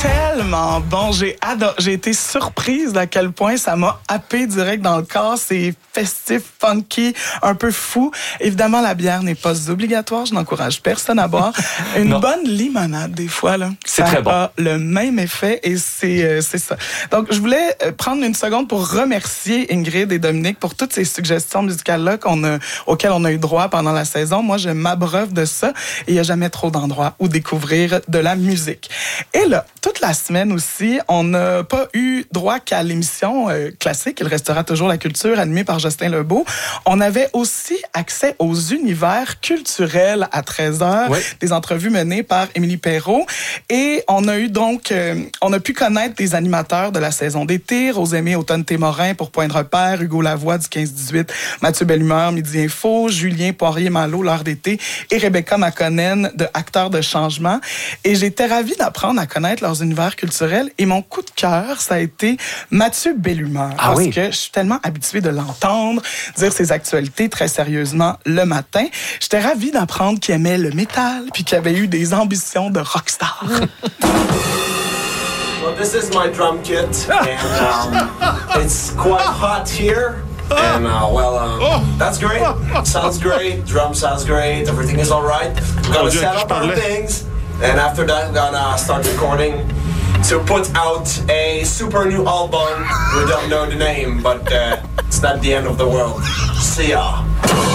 tellement bon. J'ai été surprise d'à quel point ça m'a happé direct dans le corps. C'est festif, funky, un peu fou. Évidemment, la bière n'est pas obligatoire. Je n'encourage personne à boire. Une bonne limonade, des fois, là. C'est très bon. Ça a le même effet et c'est ça. Donc, je voulais prendre une seconde pour remercier Ingrid et Dominique pour toutes ces suggestions musicales-là auxquelles on a eu droit pendant la saison. Moi, je m'abreuve de ça et il n'y a jamais trop d'endroits où découvrir de la musique. Et là, toute la semaine aussi, on n'a pas eu droit qu'à l'émission classique. Il restera toujours la culture animée par Justin Lebeau. On avait aussi accès aux univers culturels à 13h, oui. Des entrevues menées par Émilie Perrault. Et on a eu donc, on a pu connaître des animateurs de la saison d'été, Rosemée Automne-Témorin pour Point de repère, Hugo Lavoie du 15-18, Mathieu Bellumeur, Midi Info, Julien Poirier-Malo, L'heure d'été et Rebecca Makonnen de Acteurs de changement. Et j'étais ravie d'apprendre à connaître leurs univers culturels. Et mon coup de cœur, ça a été Mathieu Bellumeur. Ah oui? Que je suis tellement habituée de l'entendre dire ses actualités très sérieusement le matin. J'étais ravie d'apprendre qu'il aimait le métal puis qu'il avait eu des ambitions de rockstar. Well, this is my drum kit, and it's quite hot here. And that's great. Sounds great. Drum sounds great. Everything is all right. We're gonna set up our things, and after that, we're gonna start recording to put out a super new album. We don't know the name, but it's not the end of the world. See ya.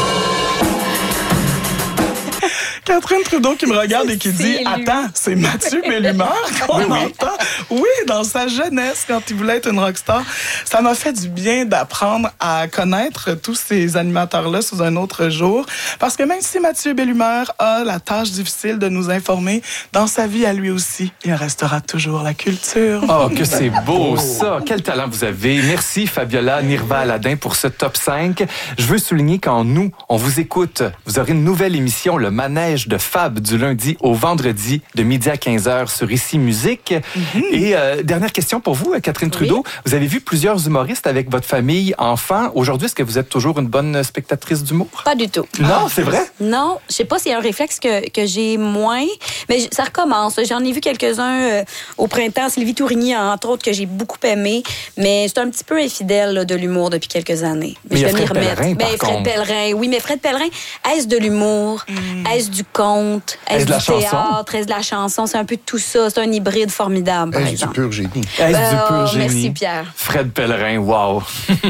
Catherine Trudeau qui me regarde et qui dit « Attends, c'est Mathieu Bellumeur qu'on entend? » Oui, dans sa jeunesse, quand il voulait être une rockstar. Ça m'a fait du bien d'apprendre à connaître tous ces animateurs-là sous un autre jour. Parce que même si Mathieu Bellumeur a la tâche difficile de nous informer, dans sa vie à lui aussi, il restera toujours la culture. Oh, que c'est beau ça! Quel talent vous avez! Merci Fabiola Nirva-Aladin pour ce top 5. Je veux souligner qu'en nous, on vous écoute. Vous aurez une nouvelle émission, Le Manège de Fab, du lundi au vendredi de midi à 15h sur Ici Musique. Et dernière question pour vous, Catherine Trudeau. Oui? Vous avez vu plusieurs humoristes avec votre famille, enfants. Aujourd'hui, est-ce que vous êtes toujours une bonne spectatrice d'humour? Pas du tout. Non, c'est vrai? Non, je sais pas s'il y a un réflexe que j'ai moins, mais ça recommence. J'en ai vu quelques-uns au printemps. Sylvie Tourigny, entre autres, que j'ai beaucoup aimé, mais c'est un petit peu infidèle là, de l'humour depuis quelques années. Mais je vais m'y remettre. Fred Pellerin, oui, mais Fred Pellerin, est-ce de l'humour? Est-ce du conte? Est-ce du théâtre? Est-ce de la chanson? C'est un peu de tout ça. C'est un hybride formidable, par exemple. Du pur génie. Est-ce du pur génie? Merci, Pierre. Fred Pellerin, wow!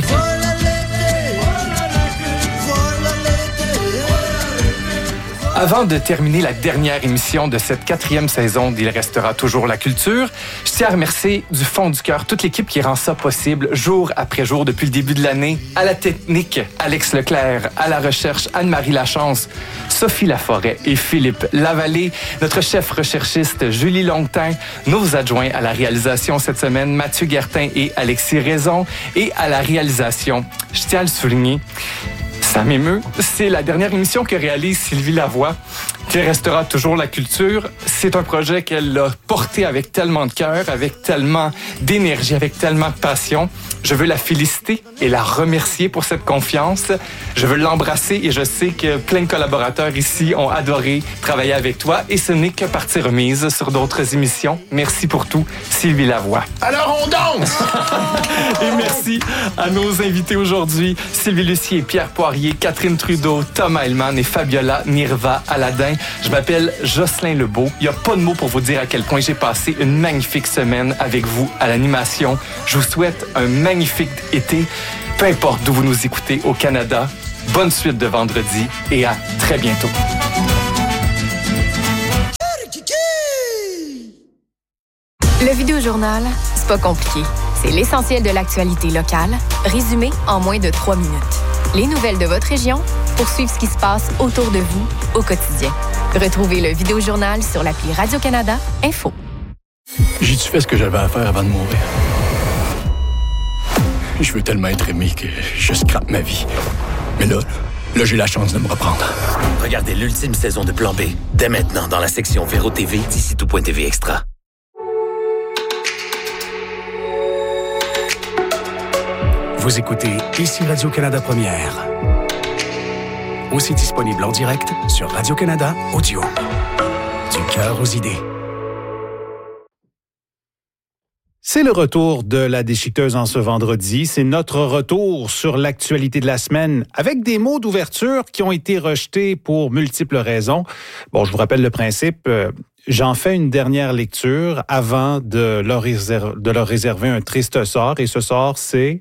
Avant de terminer la dernière émission de cette 4e saison d'Il restera toujours la culture, je tiens à remercier du fond du cœur toute l'équipe qui rend ça possible jour après jour depuis le début de l'année. À la technique, Alex Leclerc. À la recherche, Anne-Marie Lachance, Sophie Laforêt et Philippe Lavallée. Notre chef recherchiste, Julie Longtin. Nos adjoints à la réalisation cette semaine, Mathieu Guertin et Alexis Raison. Et à la réalisation, je tiens à le souligner, ça m'émeut. C'est la dernière émission que réalise Sylvie Lavoie, qui restera toujours la culture. C'est un projet qu'elle a porté avec tellement de cœur, avec tellement d'énergie, avec tellement de passion. Je veux la féliciter et la remercier pour cette confiance. Je veux l'embrasser et je sais que plein de collaborateurs ici ont adoré travailler avec toi et ce n'est que partie remise sur d'autres émissions. Merci pour tout, Sylvie Lavoie. Alors on danse! Et merci à nos invités aujourd'hui, Sylvie Lucier, Pierre Poirier, Catherine Trudeau, Thomas Hellman et Fabiola Nirva-Aladin. Je m'appelle Jocelyn Lebeau. Il n'y a pas de mots pour vous dire à quel point j'ai passé une magnifique semaine avec vous à l'animation. Je vous souhaite un magnifique été, peu importe d'où vous nous écoutez au Canada. Bonne suite de vendredi et à très bientôt. Le Vidéojournal, c'est pas compliqué. C'est l'essentiel de l'actualité locale, résumé en moins de 3 minutes. Les nouvelles de votre région pour suivre ce qui se passe autour de vous au quotidien. Retrouvez le Vidéojournal sur l'appli Radio-Canada Info. J'ai-tu fait ce que j'avais à faire avant de mourir? Je veux tellement être aimé que je scrape ma vie. Mais là, j'ai la chance de me reprendre. Regardez l'ultime saison de Plan B, dès maintenant dans la section Véro TV d'ici tout.tv Extra. Vous écoutez Ici Radio-Canada Première. Aussi disponible en direct sur Radio-Canada Audio. Du cœur aux idées. C'est le retour de la déchiqueteuse en ce vendredi. C'est notre retour sur l'actualité de la semaine avec des mots d'ouverture qui ont été rejetés pour multiples raisons. Bon, je vous rappelle le principe. J'en fais une dernière lecture avant de leur réserver un triste sort. Et ce sort, c'est...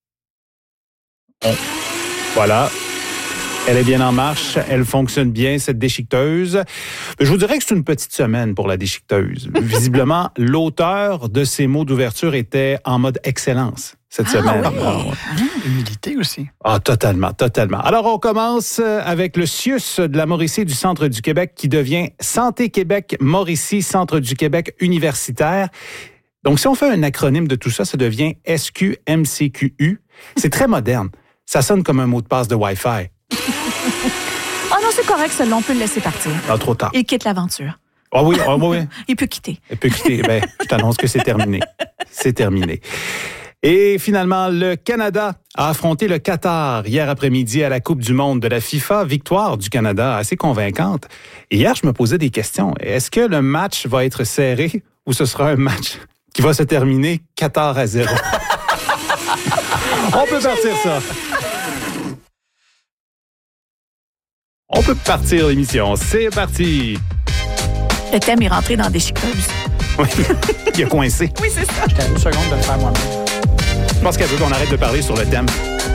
Voilà. Elle est bien en marche, elle fonctionne bien, cette déchiqueteuse. Je vous dirais que c'est une petite semaine pour la déchiqueteuse. Visiblement, l'auteur de ces mots d'ouverture était en mode excellence cette semaine. Oui. Humilité aussi. Totalement. Alors, on commence avec le CIUS de la Mauricie du Centre du Québec qui devient Santé Québec Mauricie, Centre du Québec universitaire. Donc, si on fait un acronyme de tout ça, ça devient SQMCQU. C'est très moderne. Ça sonne comme un mot de passe de Wi-Fi. Non, c'est correct, celle-là, on peut le laisser partir. Trop tard. Il quitte l'aventure. Oui. Il peut quitter. Je t'annonce que c'est terminé. C'est terminé. Et finalement, le Canada a affronté le Qatar hier après-midi à la Coupe du monde de la FIFA. Victoire du Canada assez convaincante. Et hier, je me posais des questions. Est-ce que le match va être serré ou ce sera un match qui va se terminer 4-0? On peut partir ça. On peut partir l'émission. C'est parti. Le thème est rentré dans déchiqueteuse. Oui, il a coincé. Oui, c'est ça. J'étais à 1 seconde de le faire moi-même. Je pense qu'elle veut qu'on arrête de parler sur le thème.